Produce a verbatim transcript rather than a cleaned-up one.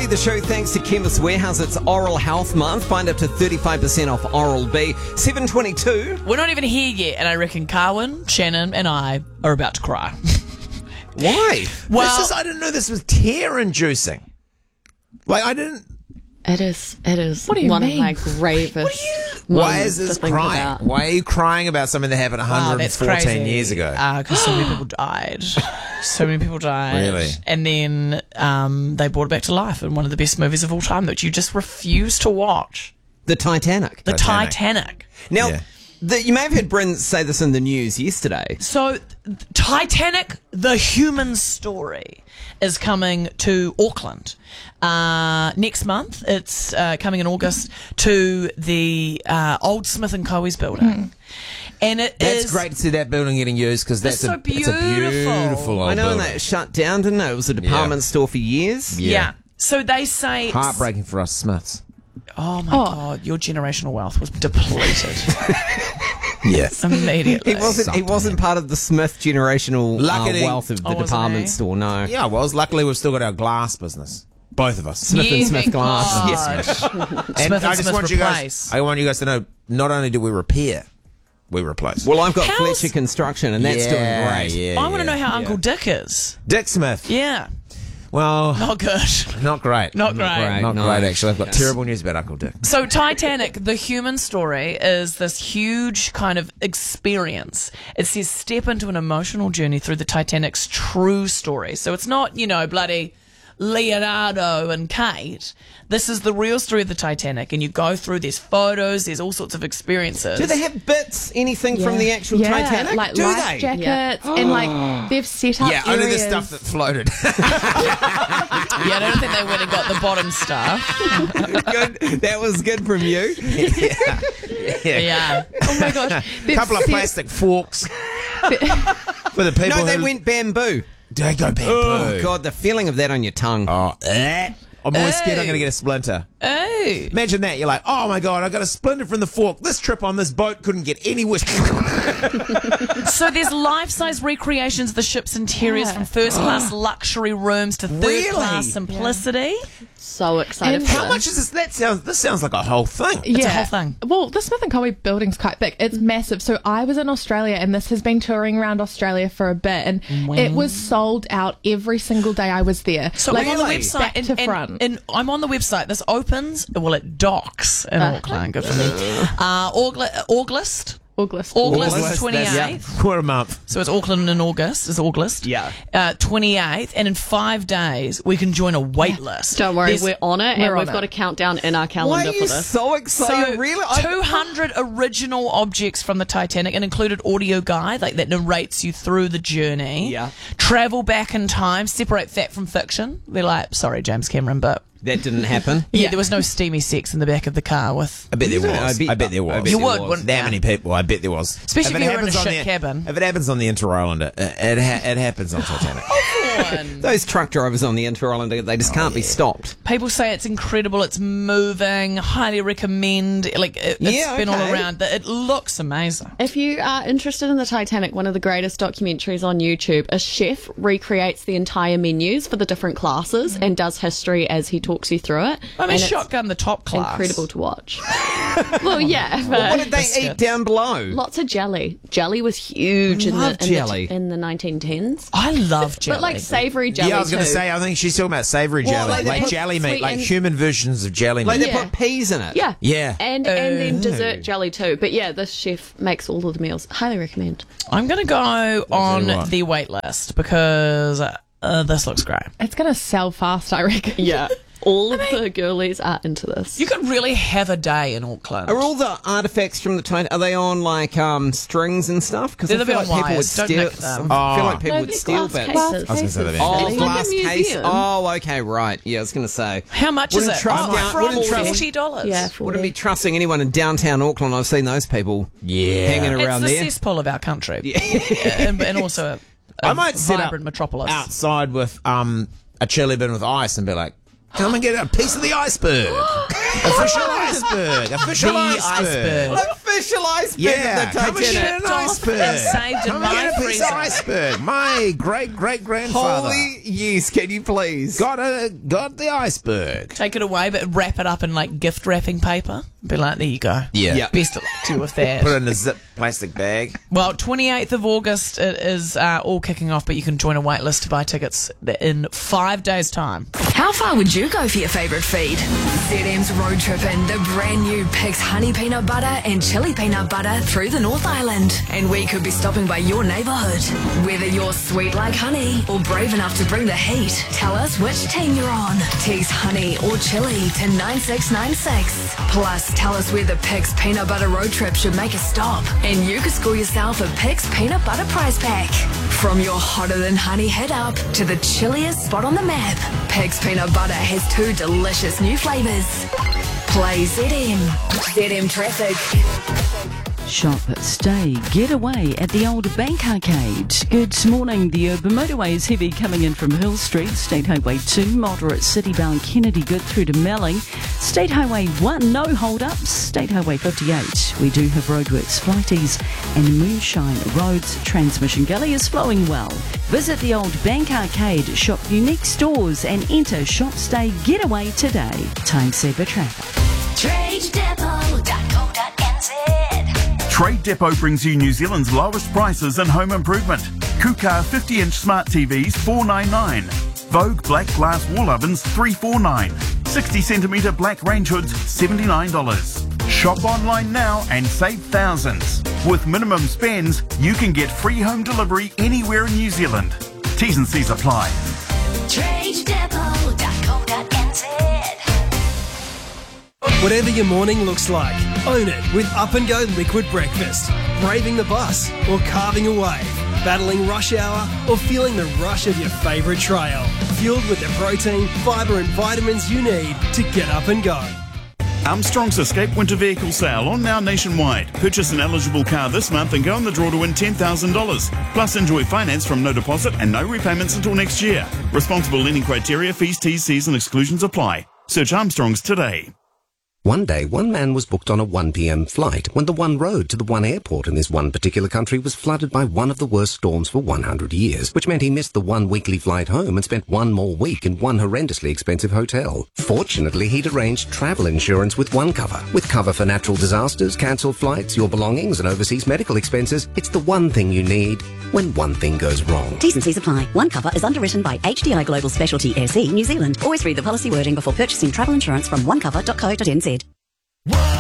Early the show thanks to Chemist Warehouse. It's Oral Health Month. Find up to thirty-five percent off Oral-B. seven twenty-two. We're not even here yet, and I reckon Carwyn, Shannon, and I are about to cry. Why? Well, this is, I didn't know this was tear-inducing. Like, I didn't... It is. It is. What do you one mean? of my gravest. Why is moments to this think crying? about. Why are you crying about something that happened wow, one hundred that's fourteen crazy. years ago? Because so many people died. So many people died. Really? And then um, they brought it back to life in one of the best movies of all time that you just refuse to watch. The Titanic. The Titanic. Titanic. Now, Yeah. the, you may have heard Bryn say this in the news yesterday. So, th- Titanic, the human story, is coming to Auckland uh, next month. It's uh, coming in August to the uh, old Smith and Coe's building. And it That's is- great to see that building getting used because that's so a, it's a beautiful. beautiful old I know, and building. that shut down, didn't it? It was a department store for years. Yeah. Yeah. So they say. Heartbreaking for us Smiths. Oh my God, your generational wealth was depleted Yes. immediately. He wasn't. He wasn't part of the Smith generational uh, Luckily- wealth of the Oh, wasn't department he? store. No, Yeah, well, luckily we've still got our glass business. Both of us. Smith Yeah, and Smith thank glass. God. Yes. And Smith and I just Smith want you guys. replace. I want you guys to know. Not only do we repair, we replace. Well, I've got How's- Fletcher Construction, and that's yeah, doing great. Yeah, I want to yeah. know how Uncle Dick is. Dick Smith. Yeah. Well, Not good. not great. Not great. great. Not No. great, actually. I've got terrible news about Uncle Dick. So Titanic, the human story, is this huge kind of experience. It says step into an emotional journey through the Titanic's true story. So it's not, you know, bloody Leonardo and Kate. This is the real story of the Titanic, and you go through, there's photos, there's all sorts of experiences. Do they have bits, anything from the actual yeah, Titanic? like Do life they? jackets, and like they've set up Yeah, only the areas- stuff that floated. Yeah, I don't think they went and got the bottom stuff. Good. That was good from you. Yeah. Oh my gosh, A they've couple of set- plastic forks for the people No, they who went bamboo. They go bamboo. Oh God, the feeling of that on your tongue. Oh, eh. I'm always scared I'm Hey. going to get a splinter. Oh. Imagine that. You're like, oh my God, I got a splinter from the fork. This trip on this boat couldn't get any worse. So there's life-size recreations of the ship's interiors, Yeah. from first-class luxury rooms to Really? third-class simplicity. So excited And for how How this. much is this? That sounds. This sounds like a whole thing. It's a whole thing. Well, the Smith and Co. building's quite big. It's massive. So I was in Australia, and this has been touring around Australia for a bit, and it was sold out every single day I was there. So like, I'm on the Really? website, back and, to and- front. and I'm on the website. This opens, well, it docks in Auckland. Good for me. Uh, August, August, August. August August, twenty-eighth. that's- What a month. So it's Auckland in August. It's August. Yeah. Uh, twenty-eighth, and in five days we can join a wait list. Don't worry, There's- we're on it, We're and on we've it. got a countdown in our Why calendar are for you this. so excited? So, really? I- two hundred original objects from the Titanic, and included audio guide, like that narrates you through the journey. Yeah. Travel back in time, separate fact from fiction. They're like, sorry, James Cameron, but That didn't happen. yeah, there was no steamy sex in the back of the car with. I bet there was. I I bet- bet, there was. I bet You there would, was. wouldn't That you? many people. I bet there was. Especially it if you were in a happens on ship the- cabin. If it happens on the Inter-Island, it, it, ha- it happens on Titanic. Those truck drivers on the Inter-Island, they just can't be stopped. People say it's incredible, it's moving, highly recommend. Like, it, it's Yeah, been all okay. around. It looks amazing. If you are interested in the Titanic, one of the greatest documentaries on YouTube, a chef recreates the entire menus for the different classes and does history as he talks you through it. I mean, And it's shotgun the top class. incredible to watch. Well, yeah, but What did they biscuits. eat down below? lots of jelly. Jelly was huge in the, Love in, jelly. the in the nineteen tens. I love jelly. But like savoury jelly yeah, I was going to too. say. I think she's talking about savoury jelly, like they like put jelly meat, sweet like and- human versions of jelly Like meat. they Yeah. put peas in it. Yeah. Yeah. And and then Oh. dessert jelly too. But yeah, this chef makes all of the meals. Highly recommend. I'm going to go on what. the wait list because uh, this looks great. It's going to sell fast, I reckon. Yeah. All of the girlies are into this. You could really have a day in Auckland. Are all the artifacts from the Titanic, are they on like um, strings and stuff? Because I They're feel on like people would wires. Don't steal. nick them. I feel like people No, would they're steal glass bits. cases. I was gonna say that. Oh, It's like a glass case. museum. Oh, okay, right. Yeah, I was going to say. How much is Wouldn't it? trust Oh, down- from wouldn't trust- forty dollars. Yeah, Wouldn't forty. be trusting anyone in downtown Auckland. I've seen those people Yeah. hanging It's around the there. cesspool of our country, and, and also a, a I might set vibrant up metropolis. outside with um, a chili bin with ice and be like, come and get a piece of the iceberg. Official iceberg. Official The iceberg. iceberg. I commercial iceberg Yeah, of the come and get Titanic. an iceberg. and saved in Come and my get a piece freezer. of iceberg. My great great grandfather Holy yes, can you please? got a got the iceberg. Take it away, but wrap it up in like gift wrapping paper. Be like, there you go. Yeah. Yeah. Best of luck to you with that. Put it in a zip plastic bag. Well, twenty-eighth of August it is uh, all kicking off, but you can join a wait list to buy tickets in five days' time. How far would you go for your favourite feed? Z M's road trip in the brand new Pig's Honey Peanut Butter and Chili Peanut Butter through the North Island. And we could be stopping by your neighbourhood. Whether you're sweet like honey or brave enough to bring the heat, tell us which team you're on. Tease honey or chili to nine six nine six. Plus, tell us where the Pig's Peanut Butter road trip should make a stop. And you could score yourself a Pig's Peanut Butter prize pack. From your hotter than honey head up to the chilliest spot on the map, Pig's Peanut Butter has two delicious new flavours. Play Z M. Z M Traffic. Shop, stay, get away at the old Bank Arcade. Good morning. The urban motorway is heavy coming in from Hill Street. State Highway two, moderate city-bound Kennedy good through to Melling. State Highway one, no hold-ups. State Highway fifty-eight, we do have roadworks, flighties and Moonshine Roads. Transmission Gully is flowing well. Visit the old Bank Arcade, shop unique stores and enter Shop, Stay, Get Away today. Time saver traffic. trade depot dot co dot n z. Trade Depot brings you New Zealand's lowest prices in home improvement. Kuka fifty inch smart T Vs four ninety-nine. Vogue black glass wall ovens three forty-nine. sixty centimetre black range hoods seventy-nine dollars. Shop online now and save thousands. With minimum spends, you can get free home delivery anywhere in New Zealand. T's and C's apply. trade depot dot co dot n z. Whatever your morning looks like, own it with Up and Go Liquid Breakfast. Braving the bus or carving a wave, battling rush hour or feeling the rush of your favourite trail. Fueled with the protein, fibre and vitamins you need to get up and go. Armstrong's Escape Winter Vehicle Sale on now nationwide. Purchase an eligible car this month and go in the draw to win ten thousand dollars. Plus enjoy finance from no deposit and no repayments until next year. Responsible lending criteria, fees, T's, C's and exclusions apply. Search Armstrong's today. One day, one man was booked on a one p.m. flight when the one road to the one airport in this one particular country was flooded by one of the worst storms for one hundred years, which meant he missed the one weekly flight home and spent one more week in one horrendously expensive hotel. Fortunately, he'd arranged travel insurance with OneCover. With cover for natural disasters, cancelled flights, your belongings and overseas medical expenses, it's the one thing you need when one thing goes wrong. T's and C's apply. OneCover is underwritten by H D I Global Specialty S E New Zealand. Always read the policy wording before purchasing travel insurance from one cover dot co dot n z.